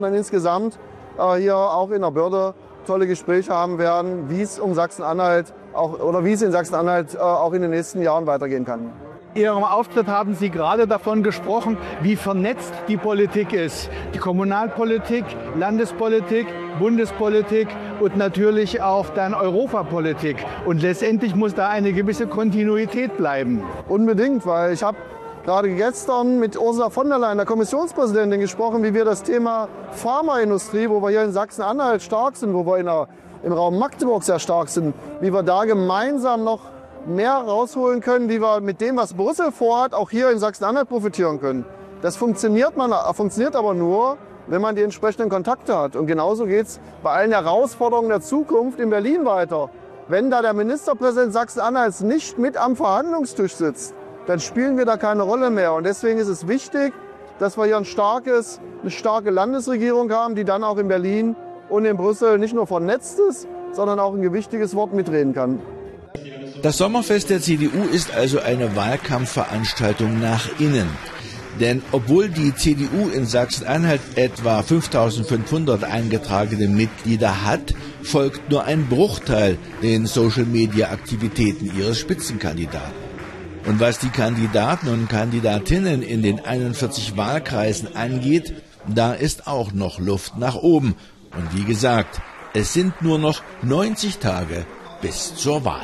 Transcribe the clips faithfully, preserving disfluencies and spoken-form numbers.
Dann insgesamt äh, hier auch in der Börde tolle Gespräche haben werden, wie es um Sachsen-Anhalt auch, oder wie es in Sachsen-Anhalt äh, auch in den nächsten Jahren weitergehen kann. In Ihrem Auftritt haben Sie gerade davon gesprochen, wie vernetzt die Politik ist. Die Kommunalpolitik, Landespolitik, Bundespolitik und natürlich auch dann Europapolitik. Und letztendlich muss da eine gewisse Kontinuität bleiben. Unbedingt, weil ich habe gerade gestern mit Ursula von der Leyen, der Kommissionspräsidentin, gesprochen, wie wir das Thema Pharmaindustrie, wo wir hier in Sachsen-Anhalt stark sind, wo wir in der, im Raum Magdeburg sehr stark sind, wie wir da gemeinsam noch mehr rausholen können, wie wir mit dem, was Brüssel vorhat, auch hier in Sachsen-Anhalt profitieren können. Das funktioniert, man, funktioniert aber nur, wenn man die entsprechenden Kontakte hat. Und genauso geht es bei allen Herausforderungen der Zukunft in Berlin weiter. Wenn da der Ministerpräsident Sachsen-Anhalts nicht mit am Verhandlungstisch sitzt, dann spielen wir da keine Rolle mehr. Und deswegen ist es wichtig, dass wir hier ein starkes, eine starke Landesregierung haben, die dann auch in Berlin und in Brüssel nicht nur vernetzt ist, sondern auch ein gewichtiges Wort mitreden kann. Das Sommerfest der C D U ist also eine Wahlkampfveranstaltung nach innen. Denn obwohl die C D U in Sachsen-Anhalt etwa fünftausendfünfhundert eingetragene Mitglieder hat, folgt nur ein Bruchteil den Social-Media-Aktivitäten ihres Spitzenkandidaten. Und was die Kandidaten und Kandidatinnen in den einundvierzig Wahlkreisen angeht, da ist auch noch Luft nach oben. Und wie gesagt, es sind nur noch neunzig Tage bis zur Wahl.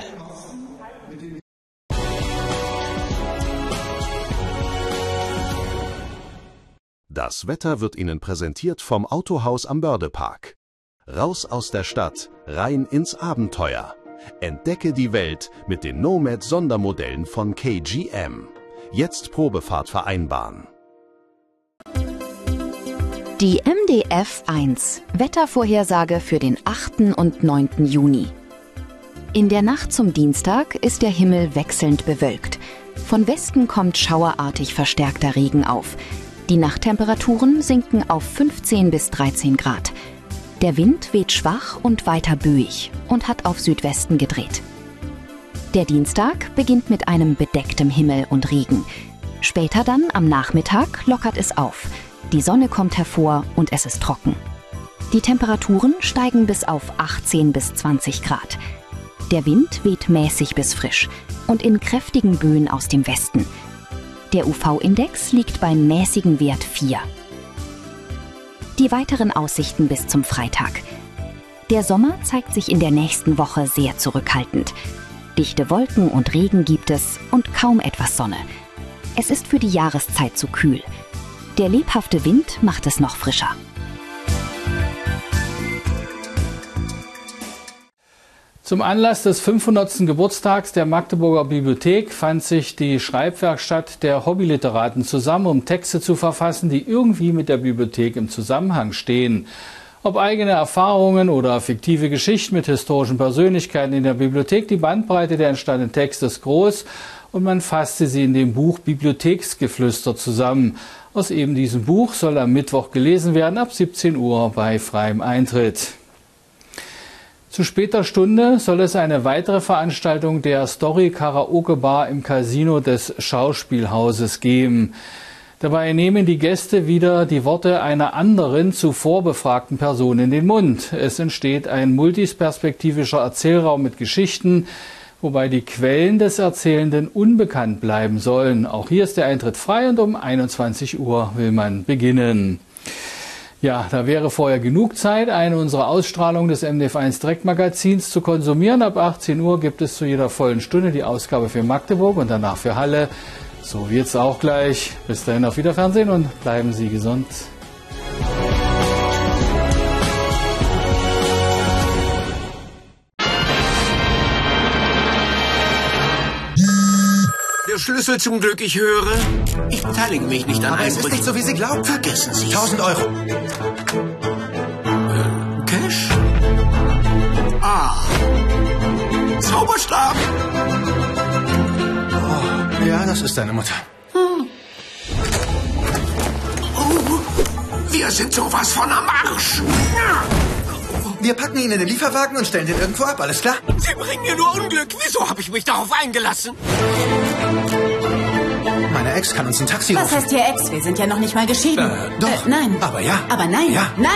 Das Wetter wird Ihnen präsentiert vom Autohaus am Bördepark. Raus aus der Stadt, rein ins Abenteuer. Entdecke die Welt mit den Nomad-Sondermodellen von K G M. Jetzt Probefahrt vereinbaren. Die M D F eins, Wettervorhersage für den achten und neunten Juni. In der Nacht zum Dienstag ist der Himmel wechselnd bewölkt. Von Westen kommt schauerartig verstärkter Regen auf. Die Nachttemperaturen sinken auf fünfzehn bis dreizehn Grad. Der Wind weht schwach und weiter böig und hat auf Südwesten gedreht. Der Dienstag beginnt mit einem bedecktem Himmel und Regen. Später dann, am Nachmittag, lockert es auf. Die Sonne kommt hervor und es ist trocken. Die Temperaturen steigen bis auf achtzehn bis zwanzig Grad. Der Wind weht mäßig bis frisch und in kräftigen Böen aus dem Westen. Der U V-Index liegt beim mäßigen Wert vier. Die weiteren Aussichten bis zum Freitag. Der Sommer zeigt sich in der nächsten Woche sehr zurückhaltend. Dichte Wolken und Regen gibt es und kaum etwas Sonne. Es ist für die Jahreszeit zu kühl. Der lebhafte Wind macht es noch frischer. Zum Anlass des fünfhundertsten Geburtstags der Magdeburger Bibliothek fand sich die Schreibwerkstatt der Hobbyliteraten zusammen, um Texte zu verfassen, die irgendwie mit der Bibliothek im Zusammenhang stehen. Ob eigene Erfahrungen oder fiktive Geschichten mit historischen Persönlichkeiten in der Bibliothek, die Bandbreite der entstandenen Texte ist groß und man fasste sie in dem Buch Bibliotheksgeflüster zusammen. Aus eben diesem Buch soll am Mittwoch gelesen werden, ab siebzehn Uhr bei freiem Eintritt. Zu später Stunde soll es eine weitere Veranstaltung der Story Karaoke Bar im Casino des Schauspielhauses geben. Dabei nehmen die Gäste wieder die Worte einer anderen zuvor befragten Person in den Mund. Es entsteht ein multiperspektivischer Erzählraum mit Geschichten, wobei die Quellen des Erzählenden unbekannt bleiben sollen. Auch hier ist der Eintritt frei und um einundzwanzig Uhr will man beginnen. Ja, da wäre vorher genug Zeit, eine unserer Ausstrahlungen des M D F eins Direktmagazins zu konsumieren. Ab achtzehn Uhr gibt es zu jeder vollen Stunde die Ausgabe für Magdeburg und danach für Halle. So wie jetzt auch gleich. Bis dahin auf Wiederfernsehen und bleiben Sie gesund. Der Schlüssel zum Glück, ich höre. Ich beteilige mich nicht an Aber es ist nicht so, wie Sie glauben. Vergessen Sie tausend Euro. Äh, Cash? Ah. Zauberstab. Oh, ja, das ist deine Mutter. Hm. Oh, wir sind sowas von am Arsch. Wir packen ihn in den Lieferwagen und stellen den irgendwo ab, alles klar? Sie bringen mir nur Unglück. Wieso habe ich mich darauf eingelassen? Meine Meine Ex kann uns ein Taxi rufen. Was heißt hier Ex? Wir sind ja noch nicht mal geschieden. Äh, doch. Äh, nein. Aber ja. Aber nein. Ja. Nein.